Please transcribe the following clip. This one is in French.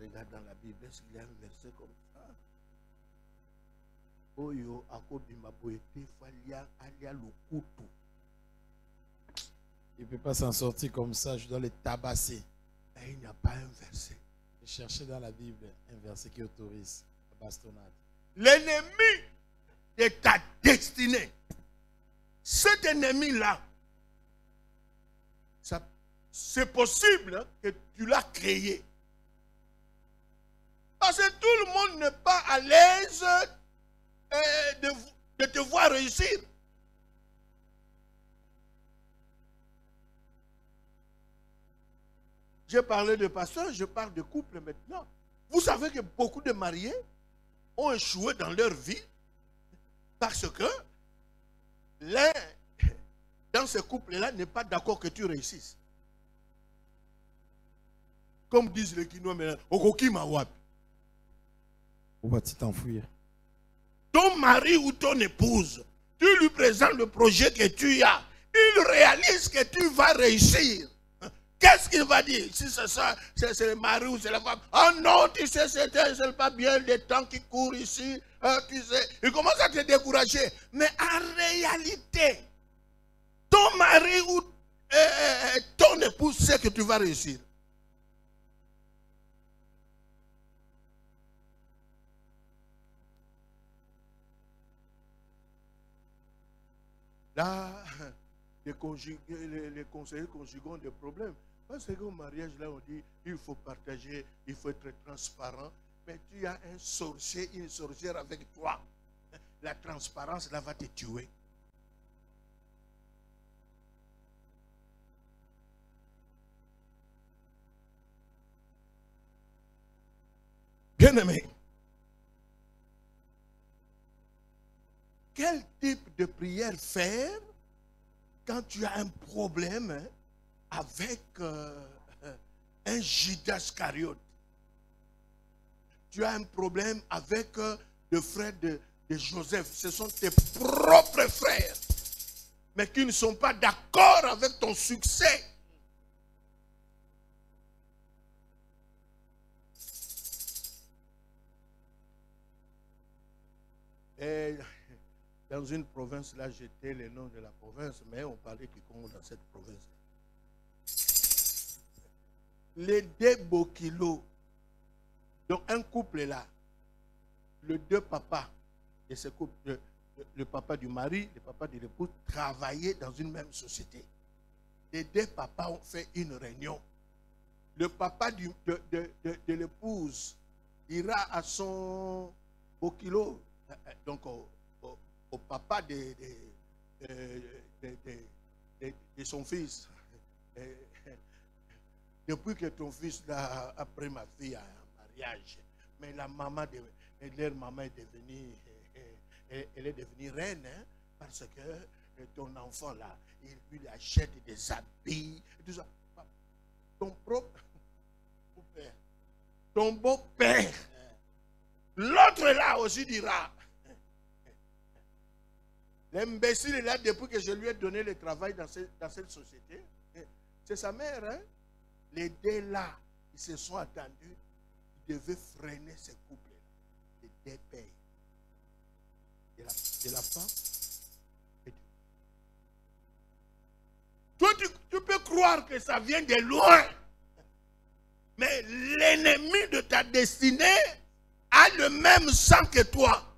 regarde dans la Bible, est-ce qu'il y a un verset comme ça? Oyo akobima boete falia alia lokutu. Il ne peut pas s'en sortir comme ça, je dois le tabasser. Et il n'y a pas un verset. Je cherchais dans la Bible un verset qui autorise la bastonnade. L'ennemi de ta destinée, cet ennemi-là, c'est possible que tu l'as créé. Parce que tout le monde n'est pas à l'aise de te voir réussir. J'ai parlé de pasteur, je parle de couple maintenant. Vous savez que beaucoup de mariés ont échoué dans leur vie parce que l'un dans ce couple-là n'est pas d'accord que tu réussisses. Comme disent les Kinois maintenant, Okoki Mawab. Où vas-tu t'enfuir? Ton mari ou ton épouse, tu lui présentes le projet que tu as. Il réalise que tu vas réussir. Qu'est-ce qu'il va dire? Si c'est ça, c'est le mari ou c'est la femme. Oh non, tu sais, c'est pas bien le temps qui court ici. Tu sais, il commence à te décourager. Mais en réalité, ton mari ou ton épouse sait que tu vas réussir. Là, les conseillers conjugaux ont des problèmes. Parce qu'au mariage, là, on dit il faut partager, il faut être transparent. Mais tu as un sorcier, une sorcière avec toi. La transparence, là, va te tuer. Bien-aimé, quel type de prière faire quand tu as un problème avec un Judas Iscariote? Tu as un problème avec le frère de Joseph. Ce sont tes propres frères, mais qui ne sont pas d'accord avec ton succès. Et dans une province, là, j'étais le nom de la province, mais on parlait Kikongo dans cette province. Les deux Bokilo, donc un couple là, les deux papas de ce couple, le papa du mari, le papa de l'épouse, travaillaient dans une même société. Les deux papas ont fait une réunion. Le papa de l'épouse ira à son Bokilo, donc au papa de son fils. Depuis que ton fils a pris ma fille en mariage, mais la maman leur maman est devenue, elle est devenue reine, hein, parce que ton enfant là, il lui achète des habits, tout ça. Ton propre père, ton beau-père, l'autre là aussi dira. L'imbécile est là depuis que je lui ai donné le travail dans cette société. C'est sa mère, hein? Les deux là, ils se sont attendus. Ils devaient freiner ce couple-là. Les deux pères. De la femme et du... Toi, tu peux croire que ça vient de loin. Mais l'ennemi de ta destinée a le même sang que toi.